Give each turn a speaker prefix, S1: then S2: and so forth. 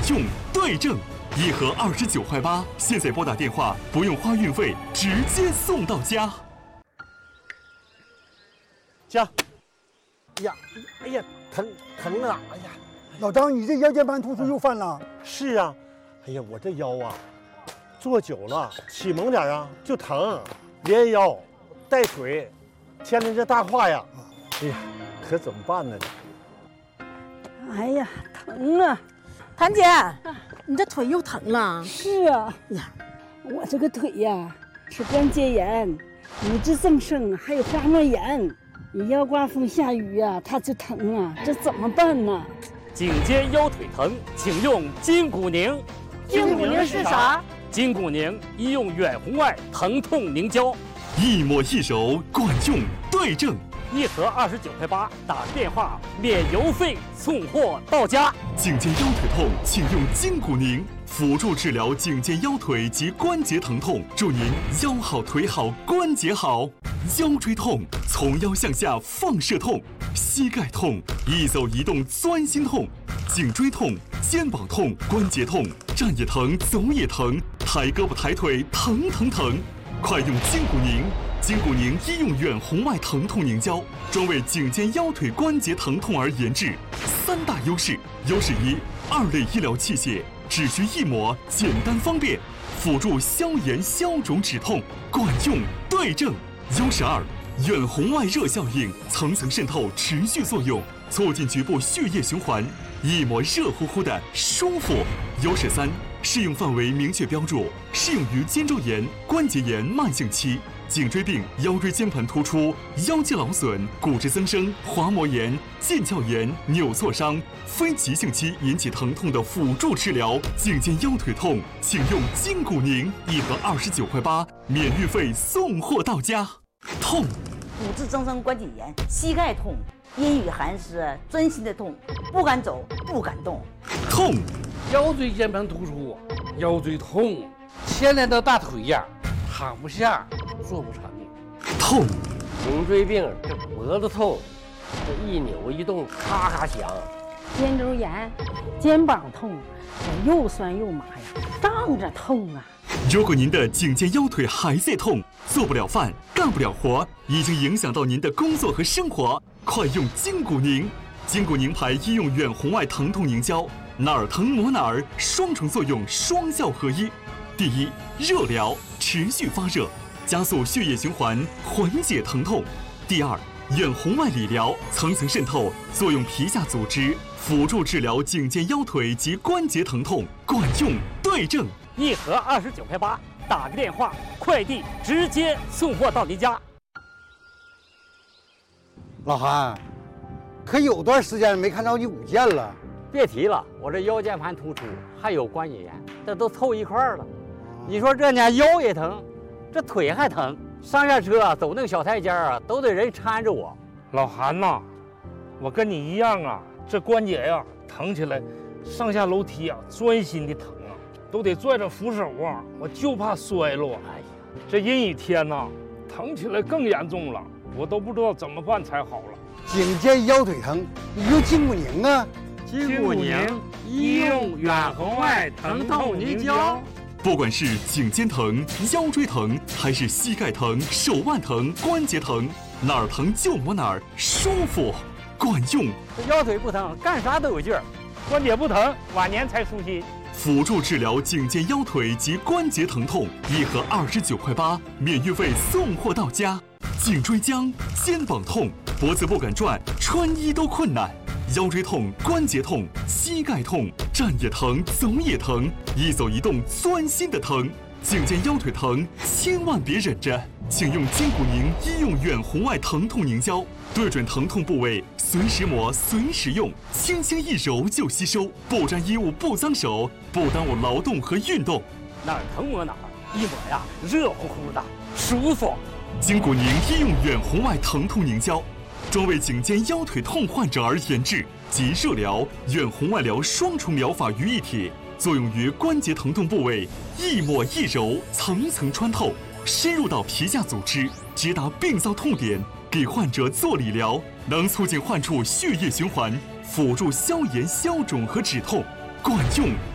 S1: 用对症，1盒29块8，现在拨打电话不用花运费，直接送到家。
S2: 家，哎呀，疼啊！哎呀，
S3: 老张，你这腰间盘突出又犯了？
S2: 是啊，哎呀，我这腰啊，坐久了起猛点啊就疼，连腰带腿，牵着这大胯呀，哎呀，可怎么办呢？
S4: 哎呀，疼啊！
S5: 谭姐，你这腿又疼了？
S4: 是啊，
S5: 呀，
S4: 我这个腿呀是关节炎、骨质增生，还有滑膜炎。你要刮风下雨呀，它就疼啊，这怎么办呢？
S6: 颈肩腰腿疼，请用筋骨宁。
S5: 筋骨宁是啥？
S6: 筋骨宁医用远红外疼痛凝胶，
S1: 一抹一揉，管用对症。
S6: 1盒29块8，打电话免邮费送货到家。
S1: 颈肩腰腿痛，请用筋骨宁，辅助治疗颈肩腰腿及关节疼痛，祝您腰好腿好关节好。腰椎痛，从腰向下放射痛；膝盖痛，一走一动钻心痛；颈椎痛、肩膀痛、关节痛，站也疼，走也疼，抬胳膊抬腿疼。快用筋骨宁！ 筋骨宁医用远红外疼痛凝胶，专为颈肩腰腿关节疼痛而研制。3大优势：优势1， 2类医疗器械，只需1抹，简单方便，辅助消炎消肿止痛，管用对症。优势2， 远红外热效应，层层渗透，持续作用，促进局部血液循环，一抹热乎乎的舒服。优势3， 适用范围明确标注，适用于肩周炎、关节炎慢性期。 颈椎病、腰椎间盘突出、腰肌劳损、骨质增生、滑膜炎、腱鞘炎、扭挫伤、非急性期引起疼痛的辅助治疗。颈肩腰腿痛，请用筋骨宁，1盒29块8，免运费送货到家。痛，
S5: 骨质增生关节炎、膝盖痛、阴雨寒湿、钻心的痛，不敢走，不敢动。
S1: 痛，
S7: 腰椎间盘突出，腰椎痛，牵连到大腿呀，躺不下。 做不成。
S1: 痛，
S8: 颈椎病，这脖子痛，这一扭一动咔咔响。
S4: 肩周炎、肩膀痛，我又酸又麻呀，胀着痛啊。
S1: 如果您的颈肩腰腿还在痛，做不了饭，干不了活，已经影响到您的工作和生活，快用筋骨宁！筋骨宁牌医用远红外疼痛凝胶，哪儿疼抹哪儿，双重作用，双效合一。第一，热疗，持续发热。 加速血液循环，缓解疼痛。第二，远红外理疗，层层渗透，作用皮下组织，辅助治疗颈肩腰腿及关节疼痛，管用对症。
S6: 1盒29块8，打个电话，快递直接送货到您家。
S3: 老韩，可有段时间没看着你舞剑了。
S8: 别提了，我这腰间盘突出，还有关节炎，这都凑一块儿了。你说这呢，腰也疼。 这腿还疼，上下车走那个小台阶啊，都得人搀着我。
S7: 老韩呐，我跟你一样啊，这关节呀疼起来，上下楼梯啊钻心的疼啊，都得拽着扶手啊，我就怕摔了啊。哎呀，这阴雨天呐，疼起来更严重了，我都不知道怎么办才好了。
S3: 颈肩腰腿疼，你用筋骨宁啊！
S7: 筋骨宁医用远红外疼痛凝胶。
S1: 不管是颈肩疼、腰椎疼，还是膝盖疼、手腕疼、关节疼，哪儿疼就抹哪儿，舒服，管用。
S8: 这腰腿不疼，干啥都有劲儿；
S7: 关节不疼，晚年才舒心。
S1: 辅助治疗颈肩腰腿及关节疼痛，1盒29块8，免运费送货到家。颈椎僵、肩膀痛、脖子不敢转，穿衣都困难。 腰椎痛、关节痛、膝盖痛，站也疼，走也疼，一走一动钻心的疼。颈肩腰腿疼，千万别忍着，请用筋骨宁医用远红外疼痛凝胶，对准疼痛部位，随时抹，随时用，轻轻一揉就吸收，不沾衣物，不脏手，不耽误劳动和运动。
S6: 哪儿疼抹哪儿，一抹呀热乎乎的，舒服。
S1: 筋骨宁医用远红外疼痛凝胶。 专为颈肩腰腿痛患者而研制，集热疗、远红外疗双重疗法于一体，作用于关节疼痛部位，一抹一揉，层层穿透，深入到皮下组织，直达病灶痛点，给患者做理疗，能促进患处血液循环，辅助消炎消肿和止痛，管用